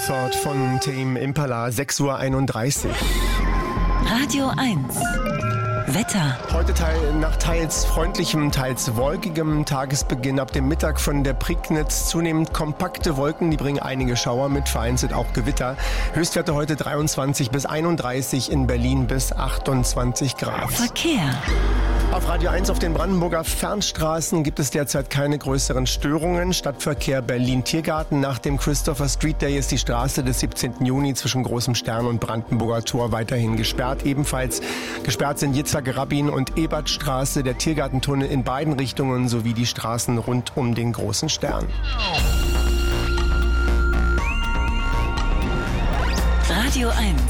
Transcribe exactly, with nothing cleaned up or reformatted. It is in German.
Method von Tame Impala, sechs Uhr einunddreißig. Radio eins. Wetter. Heute teil, nach teils freundlichem, teils wolkigem Tagesbeginn ab dem Mittag von der Prignitz zunehmend kompakte Wolken, die bringen einige Schauer mit, vereinzelt auch Gewitter. Höchstwerte heute dreiundzwanzig bis einunddreißig, in Berlin bis achtundzwanzig Grad. Verkehr. Auf Radio eins auf den Brandenburger Fernstraßen gibt es derzeit keine größeren Störungen. Stadtverkehr Berlin-Tiergarten. Nach dem Christopher Street Day ist die Straße des siebzehnten Juni zwischen Großem Stern und Brandenburger Tor weiterhin gesperrt. Ebenfalls gesperrt sind Yitzhak-Rabin und Ebertstraße, der Tiergartentunnel in beiden Richtungen sowie die Straßen rund um den Großen Stern. Radio eins.